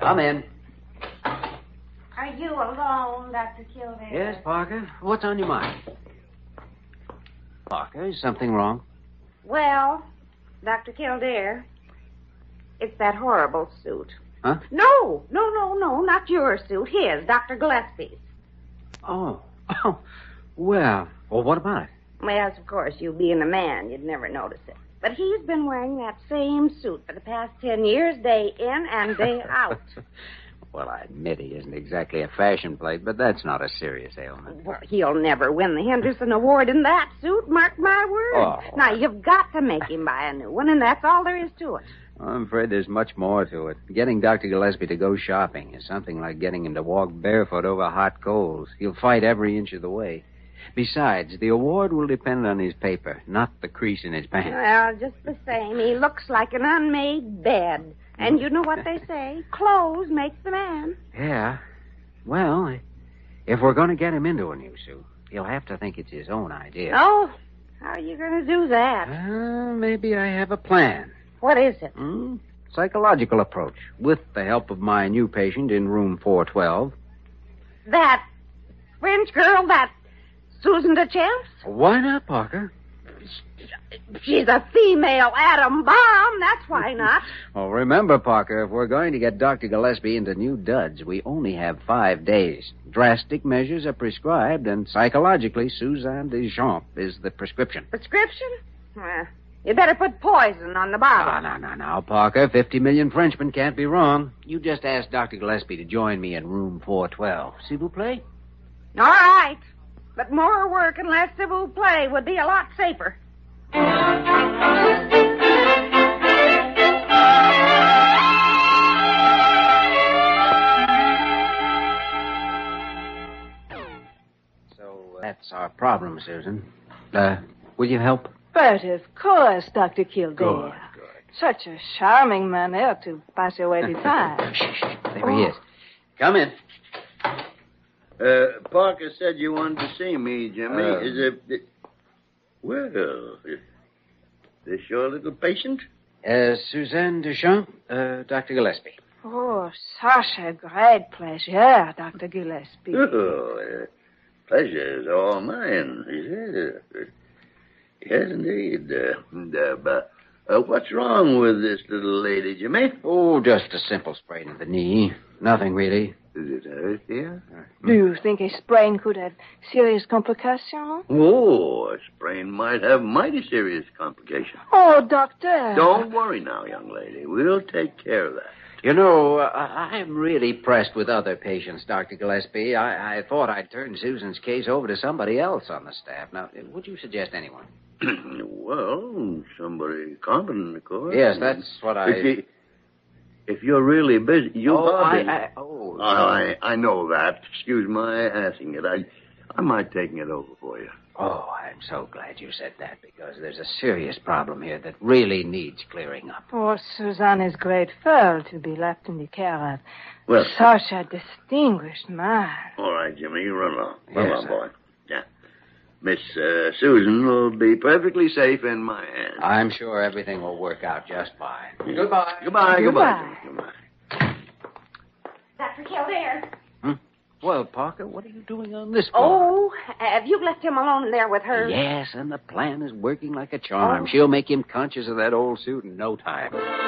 Come in. Are you alone, Dr. Kildare? Yes, Parker. What's on your mind? Parker, is something wrong? Well, Dr. Kildare, it's that horrible suit. Huh? No, not your suit. His, Dr. Gillespie's. Oh, well, what about it? Well, of course, you being a man, you'd never notice it. But he's been wearing that same suit for the past 10 years, day in and day out. Well, I admit he isn't exactly a fashion plate, but that's not a serious ailment. Well, he'll never win the Henderson Award in that suit, mark my words. Oh. Now, you've got to make him buy a new one, and that's all there is to it. I'm afraid there's much more to it. Getting Dr. Gillespie to go shopping is something like getting him to walk barefoot over hot coals. He'll fight every inch of the way. Besides, the award will depend on his paper, not the crease in his pants. Well, just the same, he looks like an unmade bed. And you know what they say, clothes make the man. Yeah. Well, if we're going to get him into a new suit, he'll have to think it's his own idea. Oh, how are you going to do that? Maybe I have a plan. What is it? Psychological approach, with the help of my new patient in room 412. That French girl, that Susan DeChamps? Why not, Parker? She's a female atom bomb. That's why not. Well, remember, Parker, if we're going to get Dr. Gillespie into new duds, we only have 5 days. Drastic measures are prescribed, and psychologically, Suzanne Deschamps is the prescription. Prescription? You better put poison on the bottle. No, Parker. 50 million Frenchmen can't be wrong. You just ask Dr. Gillespie to join me in room 412. S'il vous plaît? All right. But more work and less civil play would be a lot safer. So that's our problem, Susan. Will you help? But of course, Dr. Kildare. Good. Such a charming manner to pass away the time. Shh. There he is. Come in. Parker said you wanted to see me, Jimmy. Is it... Well, this your little patient? Suzanne Deschamps, Dr. Gillespie. Oh, such a great pleasure, Dr. Gillespie. Oh, pleasure is all mine. Yes, indeed. But what's wrong with this little lady, Jimmy? Oh, just a simple sprain of the knee. Nothing really. Is it hurt here? Do you think a sprain could have serious complications? Oh, a sprain might have mighty serious complications. Oh, doctor. Don't worry now, young lady. We'll take care of that. You know, I'm really pressed with other patients, Dr. Gillespie. I thought I'd turn Susan's case over to somebody else on the staff. Now, would you suggest anyone? Well, somebody competent, of course. Yes, that's what If you're really busy, you are busy. I know that. Excuse my asking it. I might taking it over for you. Oh, I'm so glad you said that, because there's a serious problem here that really needs clearing up. Oh, Suzanne is grateful to be left in the care of Well, such a distinguished man. All right, Jimmy, you run along. Yes, Run along, sir. boy. Yeah. Miss Susan will be perfectly safe in my hands. I'm sure everything will work out just fine. Goodbye. Goodbye. Goodbye. Dr. Kildare. Well, Parker, what are you doing on this floor? Oh, have you left him alone there with her? Yes, and the plan is working like a charm. She'll make him conscious of that old suit in no time.